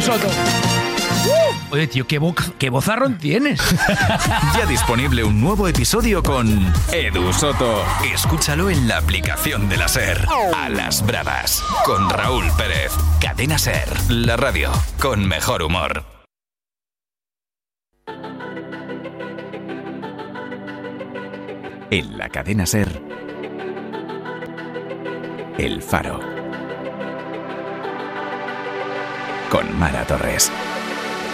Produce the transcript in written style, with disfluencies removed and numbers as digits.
Edu Soto. Oye, tío, qué vozarrón tienes. Ya disponible un nuevo episodio con Edu Soto. Escúchalo en la aplicación de la SER. A las bravas, con Raúl Pérez. Cadena SER, la radio con mejor humor. En la cadena SER, El Faro. Con Mara Torres.